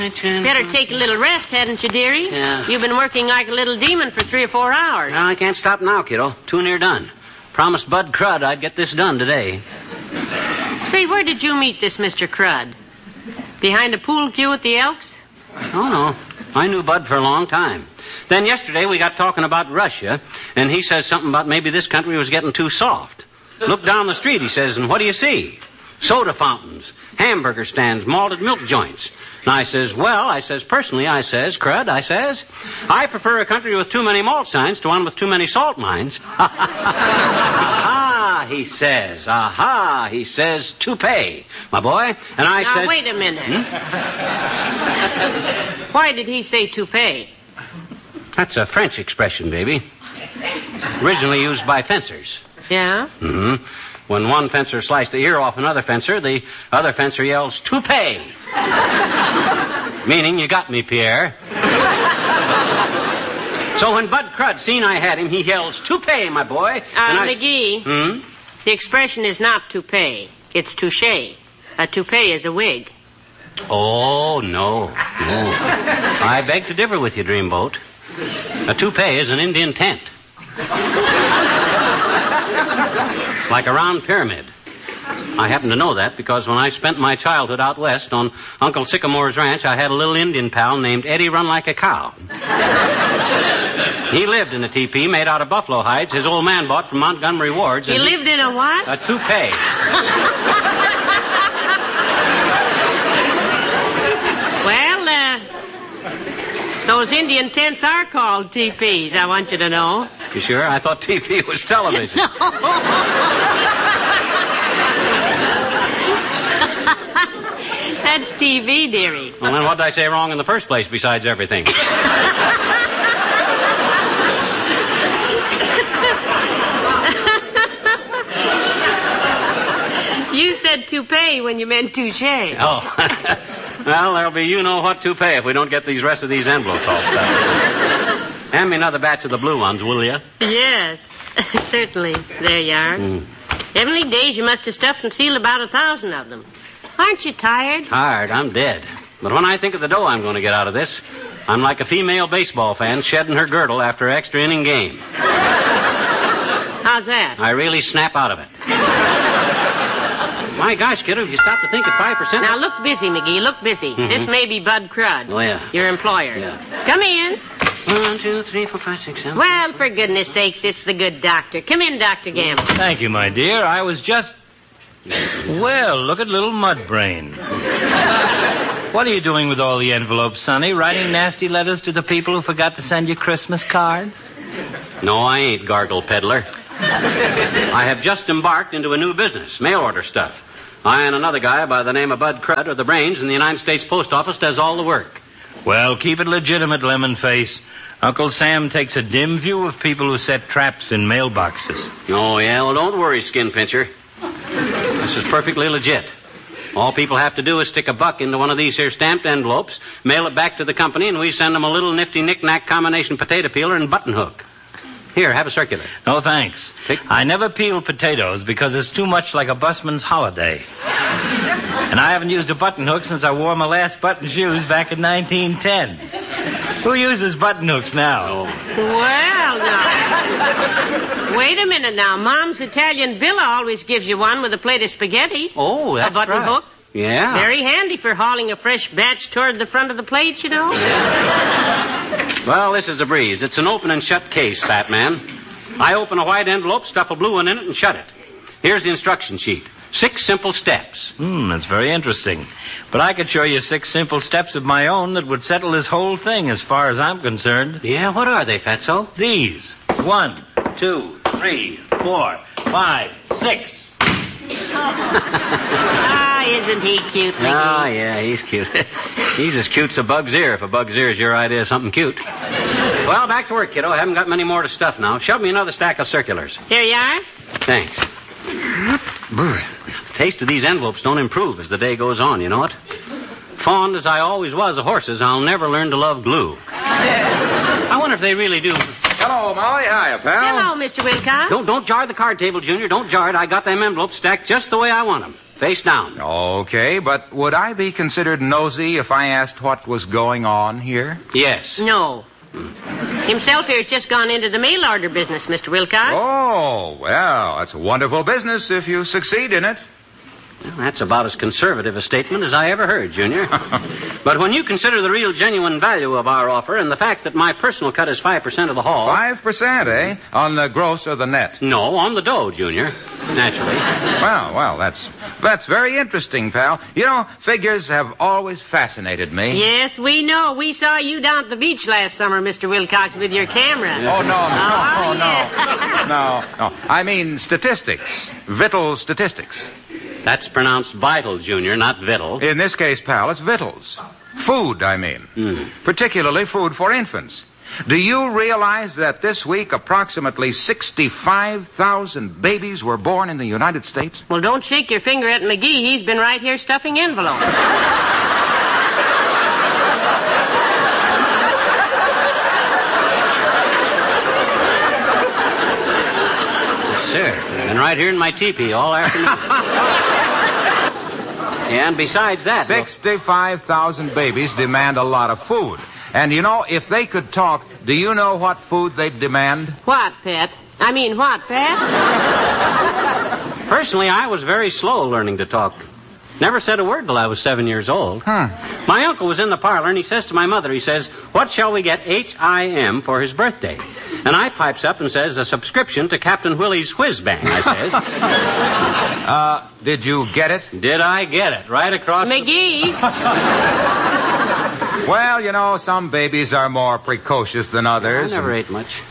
Better take a little rest, hadn't you, dearie? Yeah. You've been working like a little demon for 3 or 4 hours. No, I can't stop now, kiddo. Too near done. Promised Bud Crud I'd get this done today. Say, where did you meet this Mr. Crud? Behind a pool cue at the Elks? Oh, no. I knew Bud for a long time. Then yesterday we got talking about Russia, and he says something about maybe this country was getting too soft. Look down the street, he says, and what do you see? Soda fountains, hamburger stands, malted milk joints. And I says, personally, Crud, I prefer a country with too many malt signs to one with too many salt mines. He says, toupee, my boy. And I says... Now, wait a minute. Why did he say toupee? That's a French expression, baby. Originally used by fencers. Yeah? Mm-hmm. When one fencer sliced the ear off another fencer, the other fencer yells, toupee. Meaning, you got me, Pierre. So when Bud Crud seen I had him, he yells, toupee, my boy. McGee, the expression is not toupee. It's touche. A toupee is a wig. Oh, no. I beg to differ with you, Dreamboat. A toupee is an Indian tent. Like a round pyramid. I happen to know that because when I spent my childhood out west on Uncle Sycamore's ranch, I had a little Indian pal named Eddie Run Like a Cow. He lived in a teepee made out of buffalo hides his old man bought from Montgomery Ward's. He lived in a what? A toupee. Well, those Indian tents are called teepees, I want you to know. You sure? I thought TV was television. No. That's TV, dearie. Well, then what did I say wrong in the first place besides everything? You said toupee when you meant touche. Oh. Well, there'll be you-know-what toupee if we don't get these rest of these envelopes all stuffed. Hand me another batch of the blue ones, will you? Yes, certainly. There you are. Heavenly days, you must have stuffed and sealed about 1,000 of them. Aren't you tired? Tired? I'm dead. But when I think of the dough I'm going to get out of this, I'm like a female baseball fan shedding her girdle after an extra inning game. How's that? I really snap out of it. My gosh, kiddo, if you stop to think at 5%... Now, look busy, McGee. Look busy. Mm-hmm. This may be Bud Crud. Oh, yeah. Your employer. Yeah. Come in. 1, 2, 3, 4, 5, 6, 7. Well, for goodness sakes, it's the good doctor. Come in, Dr. Gamble. Thank you, my dear. I was just... Well, look at little Mudbrain. What are you doing with all the envelopes, Sonny? Writing nasty letters to the people who forgot to send you Christmas cards? No, I ain't, Gargle Peddler. I have just embarked into a new business, mail order stuff. I and another guy by the name of Bud Crud are the brains, and the United States Post Office does all the work. Well, keep it legitimate, Lemonface. Uncle Sam takes a dim view of people who set traps in mailboxes. Oh, yeah? Well, don't worry, Skin Pincher. This is perfectly legit. All people have to do is stick $1 into one of these here stamped envelopes, mail it back to the company, and we send them a little nifty knick-knack combination potato peeler and button hook. Here, have a circular. No, thanks. I never peel potatoes because it's too much like a busman's holiday. And I haven't used a button hook since I wore my last button shoes back in 1910. Who uses button hooks now? Well, now. Wait a minute now. Mom's Italian Villa always gives you one with a plate of spaghetti. Oh, that's right. A button hook. Yeah. Very handy for hauling a fresh batch toward the front of the plate, you know. Well, this is a breeze. It's an open and shut case, Fat Man. I open a white envelope, stuff a blue one in it, and shut it. Here's the instruction sheet. 6 simple steps. That's very interesting. But I could show you 6 simple steps of my own that would settle this whole thing as far as I'm concerned. Yeah, what are they, Fatso? These. 1, 2, 3, 4, 5, 6. Isn't he cute, McGee? Ah, yeah, he's cute. He's as cute as a bug's ear, if a bug's ear is your idea of something cute. Well, back to work, kiddo. I haven't got many more to stuff now. Shove me another stack of circulars. Here you are. Thanks. The taste of these envelopes don't improve as the day goes on, you know it? Fond as I always was of horses, I'll never learn to love glue. I wonder if they really do. Hello, Hello, Molly. Hiya, pal. Hello, Mr. Wilcox. Don't jar the card table, Junior. Don't jar it. I got them envelopes stacked just the way I want them. Face down. Okay, but would I be considered nosy if I asked what was going on here? Yes. No. Himself here's just gone into the mail order business, Mr. Wilcox. Oh, well, that's a wonderful business if you succeed in it. Well, that's about as conservative a statement as I ever heard, Junior. But when you consider the real genuine value of our offer and the fact that my personal cut is 5% of the haul... 5%, eh? On the gross or the net? No, on the dough, Junior. Naturally. Well, that's very interesting, pal. You know, figures have always fascinated me. Yes, we know. We saw you down at the beach last summer, Mr. Wilcox, with your camera. Oh, no. I mean statistics. Victual statistics. That's pronounced vital, Junior, not victual. In this case, pal, it's victuals. Food, I mean. Particularly food for infants. Do you realize that this week approximately 65,000 babies were born in the United States? Well, don't shake your finger at McGee. He's been right here stuffing envelopes. Sir, I've been right here in my teepee all afternoon. And besides that... 65,000 babies demand a lot of food. And you know, if they could talk, do you know what food they'd demand? What, Pet? What, Pet? Personally, I was very slow learning to talk. Never said a word till I was 7 years old. My uncle was in the parlor, and he says to my mother, he says, "What shall we get H.I.M. for his birthday?" And I pipes up and says, "A subscription to Captain Willie's Whiz Bang," I says. Did you get it? Did I get it? Right across McGee. Well, you know, some babies are more precocious than others. I never ate much.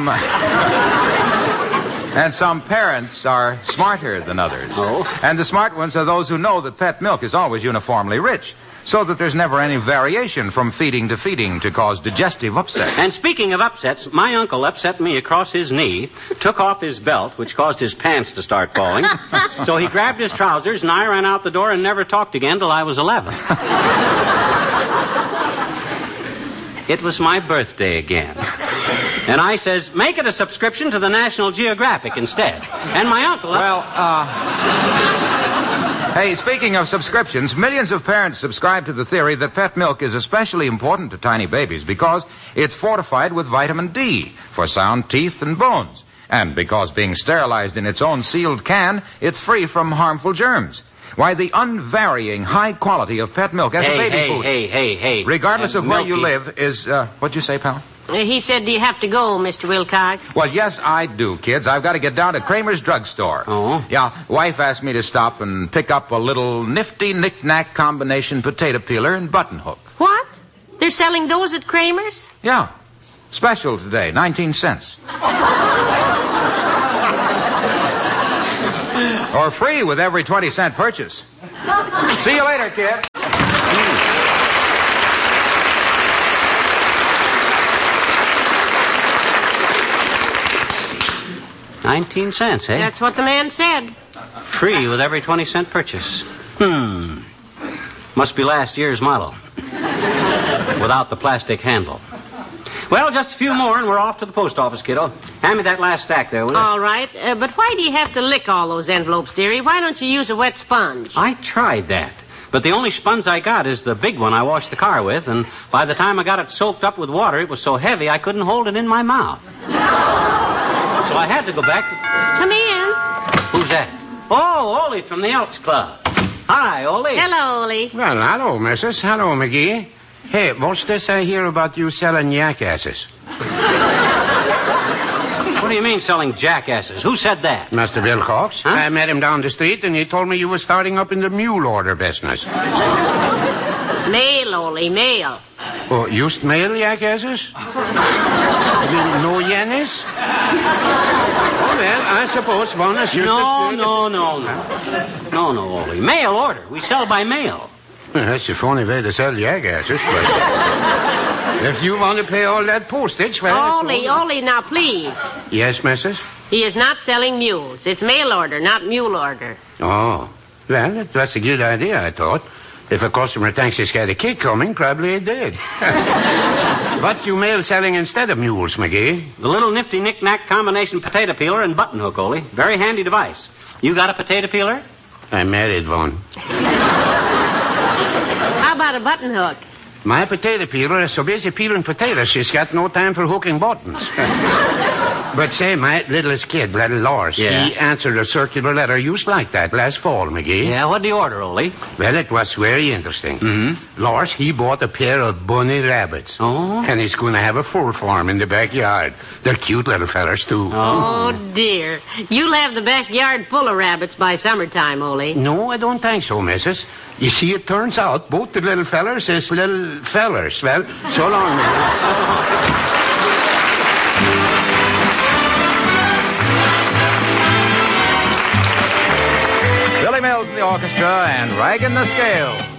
And some parents are smarter than others. Oh? And the smart ones are those who know that pet milk is always uniformly rich, so that there's never any variation from feeding to feeding to cause digestive upset. And speaking of upsets, my uncle upset me across his knee, took off his belt, which caused his pants to start falling. So he grabbed his trousers, and I ran out the door and never talked again till I was 11. It was my birthday again. And I says, "Make it a subscription to the National Geographic instead." And my uncle... Hey, speaking of subscriptions, millions of parents subscribe to the theory that pet milk is especially important to tiny babies because it's fortified with vitamin D for sound teeth and bones. And because being sterilized in its own sealed can, it's free from harmful germs. Why, the unvarying high quality of pet milk as a baby food... Hey. Regardless of where you live is... what'd you say, pal? He said, "Do you have to go, Mr. Wilcox?" Well, yes, I do, kids. I've got to get down to Kramer's drugstore. Oh? Yeah, wife asked me to stop and pick up a little nifty knick-knack combination potato peeler and button hook. What? They're selling those at Kramer's? Yeah. Special today, 19 cents. Or free with every 20-cent purchase. See you later, kid. 19 cents, eh? That's what the man said. Free with every 20-cent purchase. Must be last year's model. Without the plastic handle. Well, just a few more and we're off to the post office, kiddo. Hand me that last stack there, will you? All right. But why do you have to lick all those envelopes, dearie? Why don't you use a wet sponge? I tried that. But the only sponge I got is the big one I washed the car with, and by the time I got it soaked up with water, it was so heavy I couldn't hold it in my mouth. So I had to go back to... Come in. Who's that? Oh, Ole from the Elks Club. Hi, Ole. Hello, Ole. Well, hello, missus. Hello, McGee. Hey, what's this I hear about you selling jackasses? What do you mean selling jackasses? Who said that? Mr. Wilcox. Huh? I met him down the street, and he told me you were starting up in the mule order business. Mail, Ole, mail. Oh, just mail jackasses? You mean no yennies? Oh, well, I suppose one is just No, Ole. Mail order. We sell by mail. Well, that's a funny way to sell jackasses, but... If you want to pay all that postage, well... Ole, now, please. Yes, missus? He is not selling mules. It's mail order, not mule order. Oh. Well, that's a good idea, I thought. If a customer thinks he's got a kid coming, probably he did. What you mail selling instead of mules, McGee? The little nifty knick-knack combination potato peeler and button hook, Ole. Very handy device. You got a potato peeler? I married one. How about a button hook? My potato peeler is so busy peeling potatoes, she's got no time for hooking buttons. But say, my littlest kid, little Lars, he answered a circular letter used like that last fall, McGee. Yeah, what'd you order, Ole? Well, it was very interesting. Mm-hmm. Lars, he bought a pair of bunny rabbits. Oh? And he's going to have a fur farm in the backyard. They're cute little fellas, too. Oh, dear. You'll have the backyard full of rabbits by summertime, Ole. No, I don't think so, missus. You see, it turns out both the little fellers is little fellers. Well, so long, missus. Billy Mills in the orchestra and Rag in the Scale.